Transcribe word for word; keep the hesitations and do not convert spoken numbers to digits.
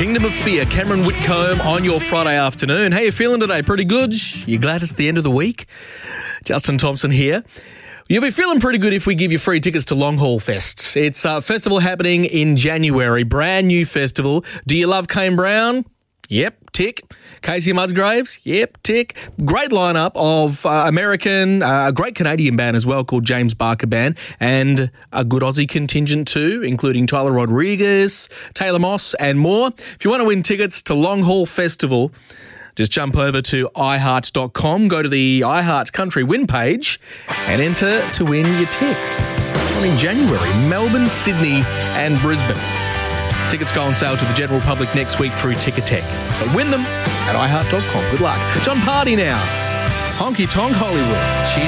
Kingdom of Fear, Cameron Whitcomb on your Friday afternoon. How you feeling today? Pretty good? You glad it's the end of the week? Justin Thompson here. You'll be feeling pretty good if we give you free tickets to Long Haul Fest. It's a festival happening in January, brand new festival. Do you love Kane Brown? Yep, tick. Casey Musgraves? Yep, tick. Great lineup of uh, American, uh, a great Canadian band as well called James Barker Band, and a good Aussie contingent too, including Tyler Rodriguez, Taylor Moss, and more. If you want to win tickets to Long Haul Festival, just jump over to i heart dot com, go to the iHeart Country Win page, and enter to win your ticks. It's on in January, Melbourne, Sydney, and Brisbane. Tickets go on sale to the general public next week through Ticketek. But win them at i heart dot com. Good luck. John Party now. Honky Tonk Hollywood. She